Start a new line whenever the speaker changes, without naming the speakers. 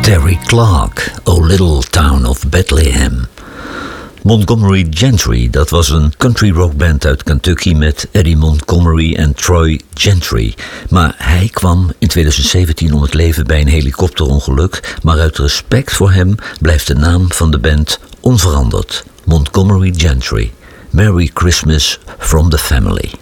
Terry Clark, O Little Town of Bethlehem. Montgomery Gentry, dat was een country rockband uit Kentucky met Eddie Montgomery en Troy Gentry. Maar hij kwam in 2017 om het leven bij een helikopterongeluk, maar uit respect voor hem blijft de naam van de band onveranderd. Montgomery Gentry. Merry Christmas from the family.